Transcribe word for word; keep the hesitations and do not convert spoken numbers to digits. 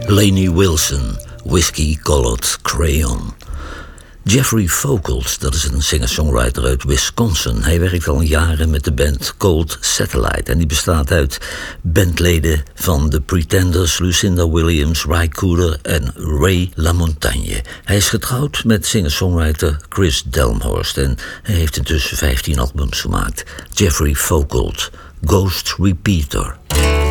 Lainey Wilson, Whiskey Colored Crayon. Jeffrey Vocals, dat is een singer-songwriter uit Wisconsin. Hij werkt al jaren met de band Cold Satellite. En die bestaat uit bandleden van The Pretenders, Lucinda Williams, Ry Cooder en Ray LaMontagne. Hij is getrouwd met singer-songwriter Chris Delmhorst. En hij heeft intussen vijftien albums gemaakt. Jeffrey Vocals, Ghost Repeater.